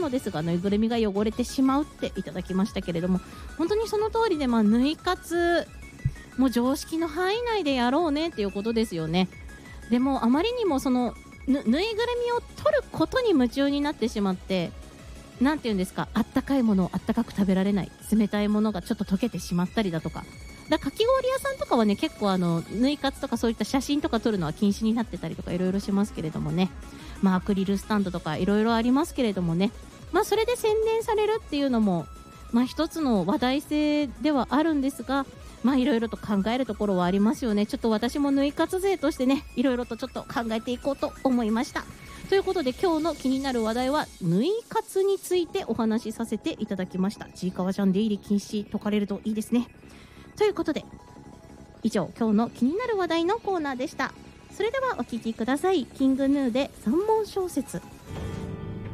のですが、ぬいぐるみが汚れてしまうっていただきましたけれども、本当にその通りで、ぬい活もう常識の範囲内でやろうねっていうことですよね。でもあまりにもそのぬいぐるみを取ることに夢中になってしまって、なんていうんですか、あったかいものをあったかく食べられない、冷たいものがちょっと溶けてしまったりだとか、かき氷屋さんとかはね、結構ぬい活とかそういった写真とか撮るのは禁止になってたりとかいろいろしますけれどもね、アクリルスタンドとかいろいろありますけれどもね、それで宣伝されるっていうのも一つの話題性ではあるんですが、いろいろと考えるところはありますよね。ちょっと私もぬい活勢としてね、いろいろとちょっと考えていこうと思いました。ということで今日の気になる話題はぬい活についてお話しさせていただきました。ちいかわちゃん出入り禁止解かれるといいですね。ということで以上、今日の気になる話題のコーナーでした。それではお聞きください。キングヌーで三文小説。